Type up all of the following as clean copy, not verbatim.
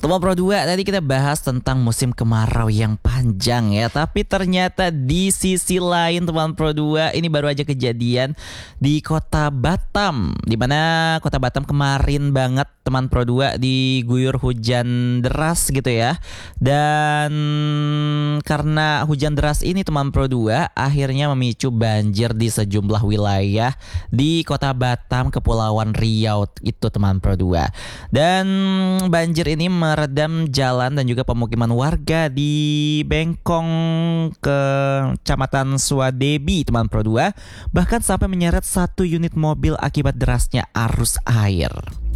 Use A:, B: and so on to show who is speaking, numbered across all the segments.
A: Teman Pro 2, tadi kita bahas tentang musim kemarau yang panjang ya. Tapi ternyata di sisi lain teman Pro 2, ini baru aja kejadian di kota Batam. Dimana kota Batam kemarin banget teman Pro 2 diguyur hujan deras gitu ya. Dan karena hujan deras ini teman Pro 2 akhirnya memicu banjir di sejumlah wilayah di kota Batam, Kepulauan Riau itu teman Pro 2. Dan banjir ini meredam jalan dan juga pemukiman warga di Bengkong, Kecamatan Swadebi teman Pro 2, bahkan sampai menyeret 1 unit mobil akibat derasnya arus air.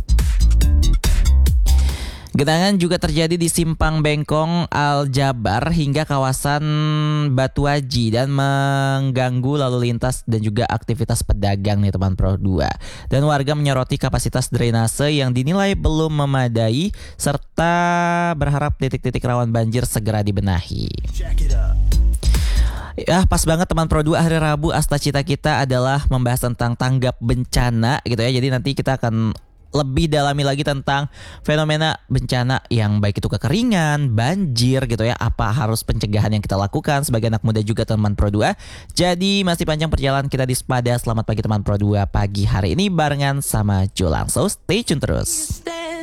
A: Genangan juga terjadi di Simpang Bengkong Aljabar hingga kawasan Batu Aji dan mengganggu lalu lintas dan juga aktivitas pedagang nih teman Pro 2. Dan warga menyoroti kapasitas drainase yang dinilai belum memadai serta berharap titik-titik rawan banjir segera dibenahi. Ya pas banget teman Pro 2, hari Rabu Asta Cita kita adalah membahas tentang tanggap bencana gitu ya. Jadi nanti kita akan lebih dalami lagi tentang fenomena bencana yang baik itu kekeringan, banjir gitu ya. Apa harus pencegahan yang kita lakukan sebagai anak muda juga teman Pro 2. Jadi masih panjang perjalanan kita di Sepada. Selamat pagi teman Pro 2 pagi hari ini barengan sama Jolang. So stay tune terus.